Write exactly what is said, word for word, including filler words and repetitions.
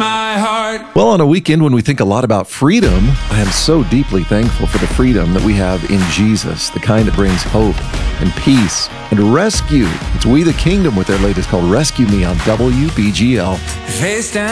my heart. Well, on a weekend when we think a lot about freedom, I am so deeply thankful for the freedom that we have in Jesus, the kind that brings hope and peace and rescue. It's We the Kingdom with their latest called Rescue Me on W B G L. Face down.